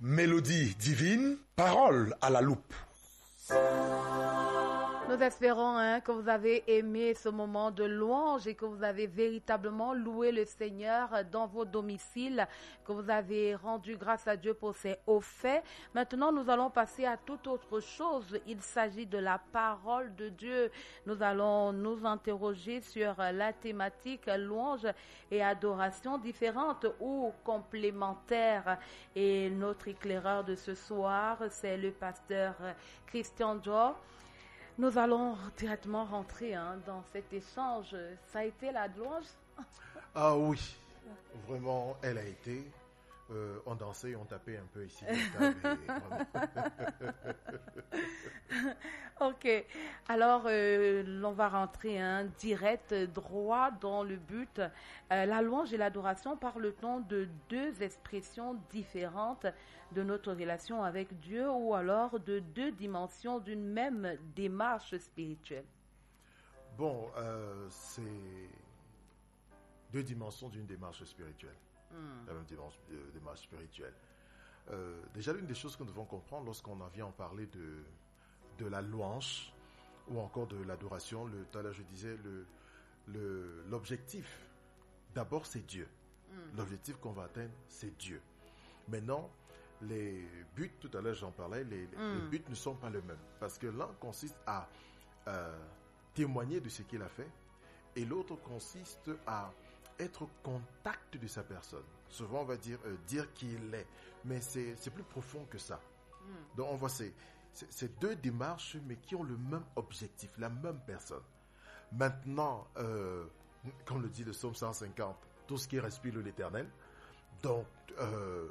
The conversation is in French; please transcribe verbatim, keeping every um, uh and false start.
Mélodie divine, parole à la loupe. Nous espérons hein, que vous avez aimé ce moment de louange et que vous avez véritablement loué le Seigneur dans vos domiciles, que vous avez rendu grâce à Dieu pour ses hauts faits. Maintenant, nous allons passer à toute autre chose. Il s'agit de la parole de Dieu. Nous allons nous interroger sur la thématique louange et adoration différentes ou complémentaires. Et notre éclaireur de ce soir, c'est le pasteur Christian Joe. Nous allons directement rentrer hein, dans cet échange. Ça a été la louange? Ah oui, vraiment, elle a été. Euh, on dansait, on tapait un peu ici. Ok, alors euh, on va rentrer hein, direct, droit dans le but. Euh, la louange et l'adoration parle-t-on de deux expressions différentes de notre relation avec Dieu ou alors de deux dimensions d'une même démarche spirituelle? Bon, euh, c'est deux dimensions d'une démarche spirituelle. Hmm. La même dimension, euh, démarche spirituelle. Euh, déjà, l'une des choses que nous devons comprendre lorsqu'on en vient en parler de, de la louange ou encore de l'adoration, le, tout à l'heure je disais, le, le, l'objectif, d'abord c'est Dieu. Mm. L'objectif qu'on va atteindre, c'est Dieu. Maintenant, les buts, tout à l'heure j'en parlais, les, mm. les buts ne sont pas les mêmes. Parce que l'un consiste à euh, témoigner de ce qu'il a fait et l'autre consiste à être au contact de sa personne. Souvent, on va dire euh, dire qui il est, mais c'est, c'est plus profond que ça. Mm. Donc, on voit ces, ces, ces deux démarches, mais qui ont le même objectif, la même personne. Maintenant, euh, comme le dit le psaume cent cinquante, tout ce qui respire l'Éternel. Donc, euh,